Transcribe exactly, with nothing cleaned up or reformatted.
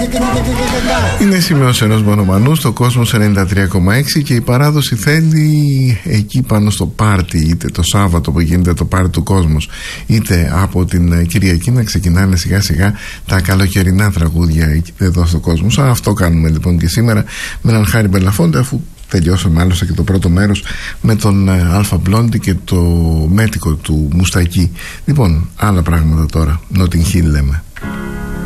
Είναι σημείωση ενός μονομανού στο Κόσμος ενενήντα τρία κόμμα έξι και η παράδοση θέλει εκεί πάνω στο πάρτι, είτε το Σάββατο που γίνεται το πάρτι του Κόσμος, είτε από την Κυριακή, να ξεκινάνε σιγά σιγά τα καλοκαιρινά τραγούδια εδώ στο Κόσμος. Αυτό κάνουμε λοιπόν και σήμερα με έναν Χάρη Μπελαφόντε, αφού τελειώσαμε άλλωστε και το πρώτο μέρος με τον Αλφα Μπλόντι και το μέτικο του Μουστακή. Λοιπόν, άλλα πράγματα τώρα. Notting Hill λέμε.